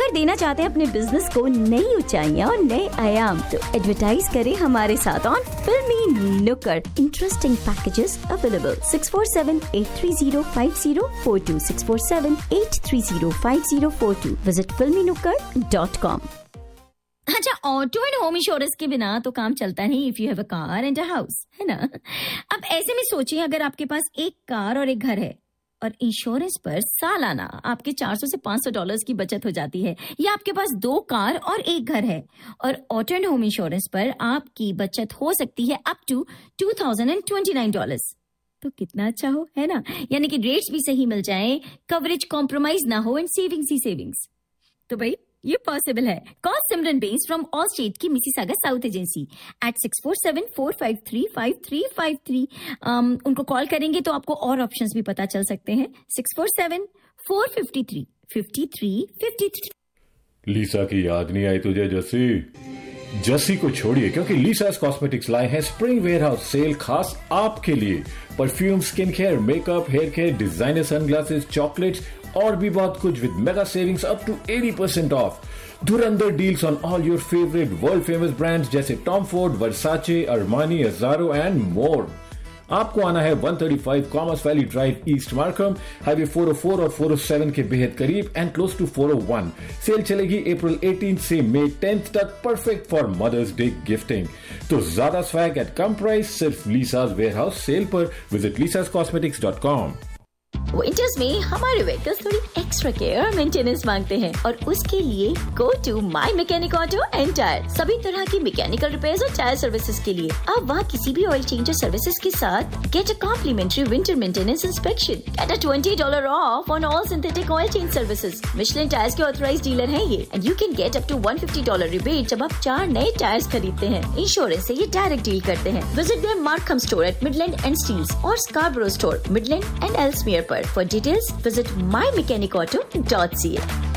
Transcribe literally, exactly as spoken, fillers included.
अगर देना चाहते हैं अपने बिजनेस को नई ऊंचाइयां और नए आयाम, तो एडवर्टाइज करें हमारे साथ ऑन फिल्मी नुक्कड़। Interesting packages available. Six four seven eight three zero five zero four to six four seven eight three zero five zero four to. Visit फिल्मी नुक्कड़ डॉट कॉम। अच्छा, ऑटो एंड होम इंश्योरेंस के बिना तो काम चलता नहीं if you have a car and a house, है ना। अब ऐसे में सोचिए, अगर आपके पास एक कार और एक घर है और इंश्योरेंस पर सालाना आपके चार सौ से पाँच सौ डॉलर्स की बचत हो जाती है, या आपके पास दो कार और एक घर है और ऑटो एंड होम इंश्योरेंस पर आपकी बचत हो सकती है up to two thousand and twenty nine dollars. तो कितना अच्छा हो, है ना। यानी कि रेट्स भी सही मिल जाए, कवरेज कॉम्प्रोमाइज ना हो एंड सेविंग्स ही सेविंग्स। तो भाई ये पॉसिबल है। Call Simran Benz from all state की Mississauga south agency eight six four seven four five three five three five three. उनको कॉल करेंगे तो आपको और ऑप्शंस भी पता चल सकते हैं। Six four seven four fifty three fifty three fifty three. लीसा की याद नहीं आई तुझे जस्सी? जस्सी को छोड़िए, क्योंकि लीसास कॉस्मेटिक्स लाए हैं स्प्रिंग वेयरहाउस सेल खास आपके लिए। Perfume, skin care, makeup, hair care, designer sunglasses, chocolates और भी बहुत कुछ with mega savings up to eighty percent of. Dhurandhar deals on all your favourite world famous brands जैसे Tom Ford, Versace, Armani, अजारो and more. आपको आना है one thirty five commerce valley drive, east Markham, highway four O four और four O seven के बेहद करीब and close to four O one. Cell चलेगी April eighteen से मई टेंथ तक, perfect for mothers day gifting. तो ज्यादा swag eight कम price सिर्फ लीसास वेयरहाउस सेल पर। Visit लीसास cosmetics dot com. Winters में हमारे व्हीकल्स थोड़ी एक्स्ट्रा केयर और मेंटेनेंस मांगते हैं, और उसके लिए go to my mechanic auto and tyre. सभी तरह की मैकेनिकल रिपेयर्स और टायर सर्विसेज के लिए अब वहाँ किसी भी ऑयल चेंजर सर्विसेज के साथ get a complementary winter maintenance inspection, get a twenty dollar of on all synthetic oil change services. Michelin tyres के ऑथराइज्ड डीलर हैं ये, and you can get up to one fifty dollar rebate जब आप चार नए tyres खरीदते हैं। Insurance से ये डायरेक्ट डील करते हैं। Visit there Markham store at Midland and steels और स्कार्बरो स्टोर मिडलैंड एंड एल्समियर पर। For details, visit my mechanic auto dot c a.